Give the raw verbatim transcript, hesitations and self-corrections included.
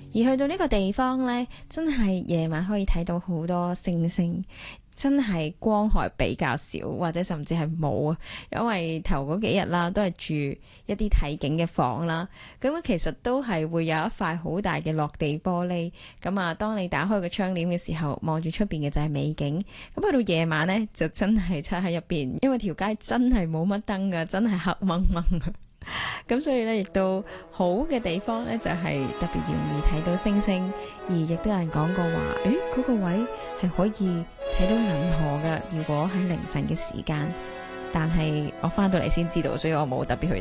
而去到呢個地方呢，真係夜晚可以睇到好多星星。真係光害比較少，或者甚至係冇啊，因為頭嗰幾日啦，都係住一啲睇景嘅房啦。咁其實都係會有一塊好大嘅落地玻璃。咁啊，當你打開個窗簾嘅時候，望住出邊嘅就係美景。咁去到夜晚呢，就真係漆喺入邊，因為條街真係冇乜燈噶，真係黑掹掹啊。咁所以咧，亦都好嘅地方咧，就係特別容易睇到星星，而亦都有人講過話，誒，嗰個位係可以睇到銀河嘅。如果喺凌晨嘅時間，但係我翻到嚟先知道，所以我冇特別去